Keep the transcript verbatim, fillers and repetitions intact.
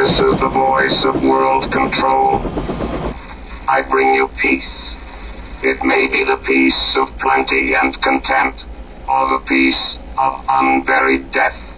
This is the voice of world control. I bring you peace. It may be the peace of plenty and content, or the peace of unburied death.